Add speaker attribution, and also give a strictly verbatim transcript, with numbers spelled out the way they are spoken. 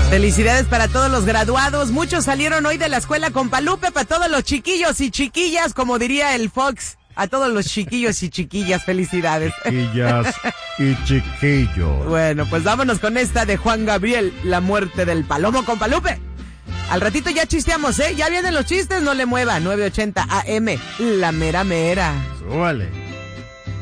Speaker 1: Felicidades para todos los graduados. Muchos salieron hoy de la escuela con Palupe. Para todos los chiquillos y chiquillas, como diría el Fox. A todos los chiquillos y chiquillas, felicidades.
Speaker 2: Chiquillas y chiquillos.
Speaker 1: Bueno, pues vámonos con esta de Juan Gabriel, La muerte del palomo con Palupe. Al ratito ya chisteamos, ¿eh? Ya vienen los chistes, no le mueva. nueve ochenta A M, la mera mera.
Speaker 2: Súbale.